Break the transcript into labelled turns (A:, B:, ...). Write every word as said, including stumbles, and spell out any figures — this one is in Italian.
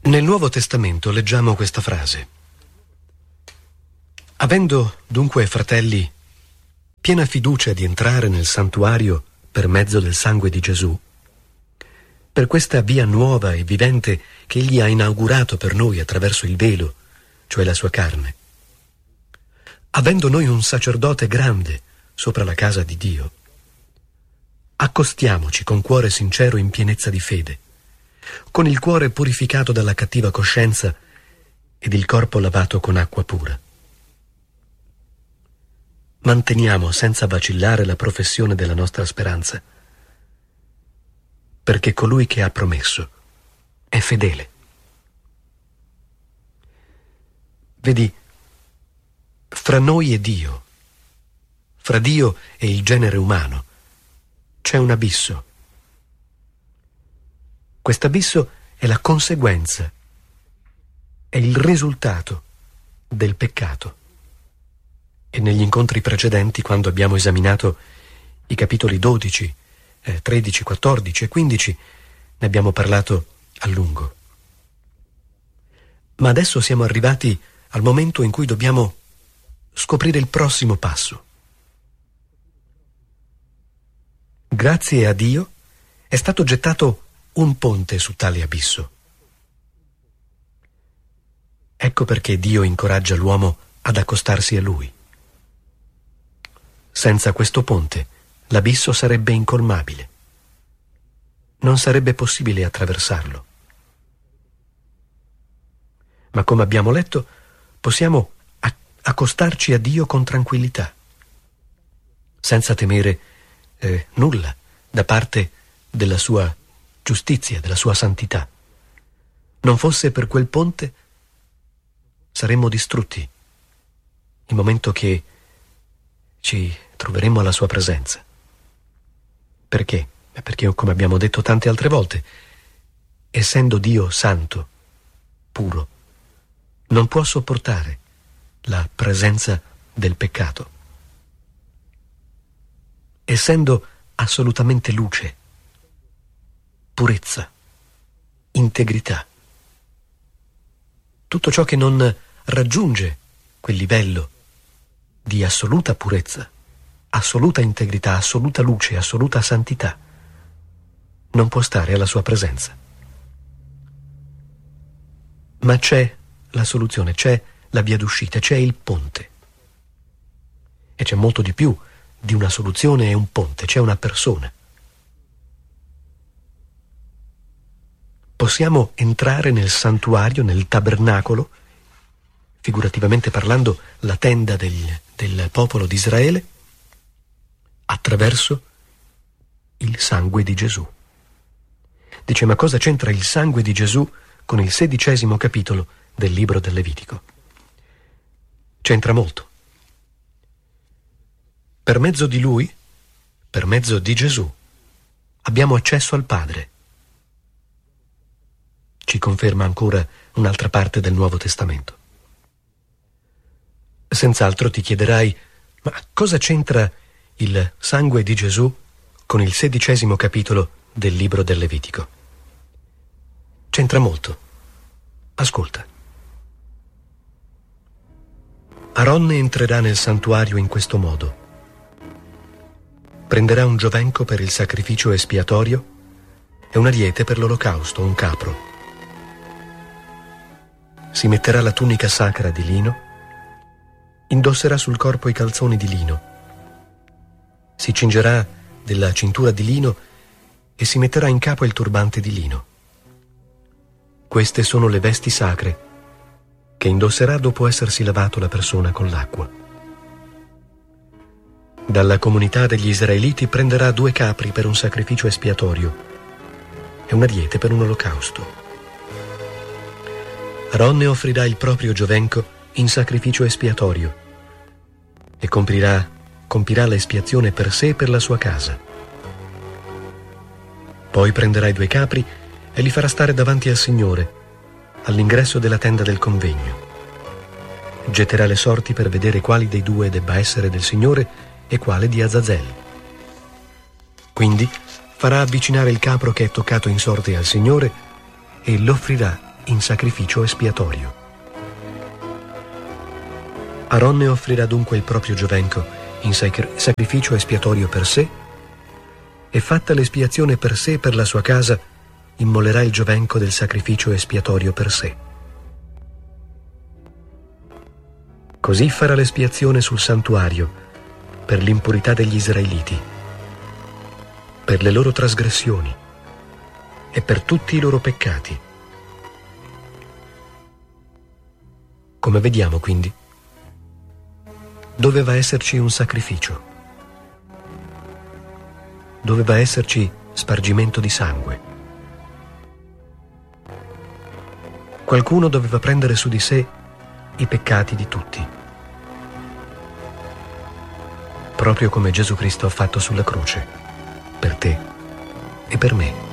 A: Nel Nuovo Testamento leggiamo questa frase: avendo dunque, fratelli, piena fiducia di entrare nel santuario per mezzo del sangue di Gesù, per questa via nuova e vivente che Egli ha inaugurato per noi attraverso il velo, cioè la sua carne, avendo noi un sacerdote grande sopra la casa di Dio, accostiamoci con cuore sincero in pienezza di fede, con il cuore purificato dalla cattiva coscienza ed il corpo lavato con acqua pura. Manteniamo senza vacillare la professione della nostra speranza, perché colui che ha promesso è fedele. Vedi, fra noi e Dio, fra Dio e il genere umano, c'è un abisso. Quest'abisso è la conseguenza, è il risultato del peccato. E negli incontri precedenti, quando abbiamo esaminato i capitoli dodici, eh, tredici, quattordici e quindici, ne abbiamo parlato a lungo. Ma adesso siamo arrivati al momento in cui dobbiamo scoprire il prossimo passo. Grazie a Dio è stato gettato un ponte su tale abisso. Ecco perché Dio incoraggia l'uomo ad accostarsi a Lui. Senza questo ponte l'abisso sarebbe incolmabile. Non sarebbe possibile attraversarlo. Ma come abbiamo letto, possiamo accostarci a Dio con tranquillità, senza temere eh, nulla da parte della sua giustizia, della sua santità. Non fosse per quel ponte, saremmo distrutti il momento che ci troveremo alla sua presenza. Perché? Perché, come abbiamo detto tante altre volte, essendo Dio santo, puro, non può sopportare la presenza del peccato. Essendo assolutamente luce, purezza, integrità, tutto ciò che non raggiunge quel livello di assoluta purezza, assoluta integrità, assoluta luce, assoluta santità, non può stare alla sua presenza. Ma c'è la soluzione, c'è la via d'uscita, c'è il ponte. E c'è molto di più di una soluzione e un ponte, c'è una persona. Possiamo entrare nel santuario, nel tabernacolo, figurativamente parlando la tenda del, del popolo di Israele, attraverso il sangue di Gesù. Dice, ma cosa c'entra il sangue di Gesù con il sedicesimo capitolo del libro del Levitico? C'entra molto. Per mezzo di Lui, per mezzo di Gesù, abbiamo accesso al Padre. Ci conferma ancora un'altra parte del Nuovo Testamento. Senz'altro ti chiederai, ma cosa c'entra il sangue di Gesù con il sedicesimo capitolo del libro del Levitico? C'entra molto. Ascolta. Aronne entrerà nel santuario in questo modo. Prenderà un giovenco per il sacrificio espiatorio e un ariete per l'olocausto, un capro. Si metterà la tunica sacra di lino, indosserà sul corpo i calzoni di lino, si cingerà della cintura di lino e si metterà in capo il turbante di lino. Queste sono le vesti sacre che indosserà dopo essersi lavato la persona con l'acqua. Dalla comunità degli israeliti prenderà due capri per un sacrificio espiatorio e un ariete per un olocausto. Aronne offrirà il proprio giovenco in sacrificio espiatorio e compirà, compirà l'espiazione per sé e per la sua casa. Poi prenderà i due capri e li farà stare davanti al Signore, all'ingresso della tenda del convegno. Getterà le sorti per vedere quali dei due debba essere del Signore e quale di Azazel. Quindi farà avvicinare il capro che è toccato in sorte al Signore e l'offrirà in sacrificio espiatorio. Aronne offrirà dunque il proprio giovenco in sacrificio espiatorio per sé, e fatta l'espiazione per sé e per la sua casa, immolerà il giovenco del sacrificio espiatorio per sé. Così farà l'espiazione sul santuario per l'impurità degli israeliti, per le loro trasgressioni e per tutti i loro peccati. Come vediamo, quindi, doveva esserci un sacrificio, doveva esserci spargimento di sangue. Qualcuno doveva prendere su di sé i peccati di tutti, proprio come Gesù Cristo ha fatto sulla croce, per te e per me.